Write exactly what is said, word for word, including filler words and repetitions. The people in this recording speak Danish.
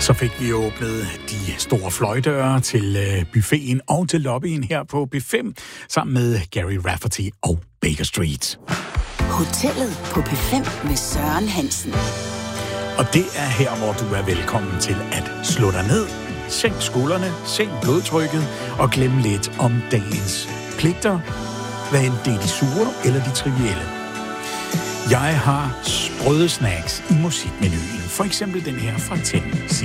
Så fik vi åbnet de store fløjdøre til øh, buffeten og til lobbyen her på B fem, sammen med Gary Rafferty og Baker Street. Hotellet på B fem med Søren Hansen. Og det er her, hvor du er velkommen til at slå dig ned, sænk skuldrene, sænk blodtrykket og glem lidt om dagens pligter, hvad end det er de sure eller de trivielle. Jeg har sprøde snacks i musikmenuen, for eksempel den her fra Ten